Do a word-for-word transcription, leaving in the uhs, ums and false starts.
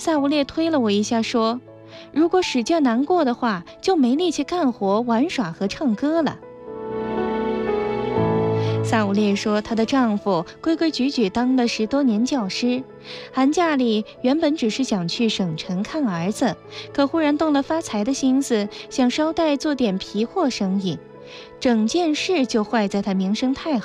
萨乌列推了我一下，说：“如果使劲难过的话，就没力气干活、玩耍和唱歌了。”萨乌列说，她的丈夫规规矩矩当了十多年教师，寒假里原本只是想去省城看儿子，可忽然动了发财的心思，想捎带做点皮货生意，整件事就坏在他名声太好。